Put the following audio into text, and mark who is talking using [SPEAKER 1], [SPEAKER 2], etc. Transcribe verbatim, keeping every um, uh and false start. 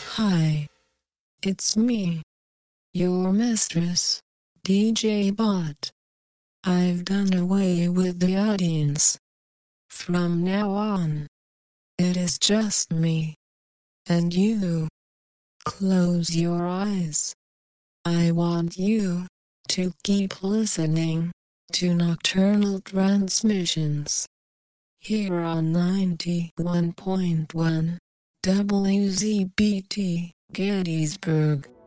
[SPEAKER 1] Hi, it's me, your mistress, D J Bot. I've done away with the audience. From now on, it is just me and you. Close your eyes. I want you to keep listening to Nocturnal Transmissions here on ninety-one point one W Z B T Gettysburg.